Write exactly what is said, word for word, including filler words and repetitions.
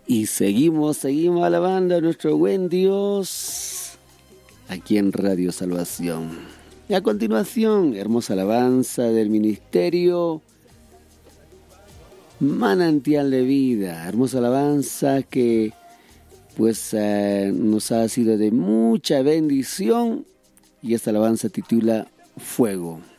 Y seguimos, seguimos alabando a nuestro buen Dios aquí en Radio Salvación. Y a continuación, hermosa alabanza del ministerio Manantial de Vida. Hermosa alabanza que pues eh, nos ha sido de mucha bendición. Y esta alabanza titula Fuego.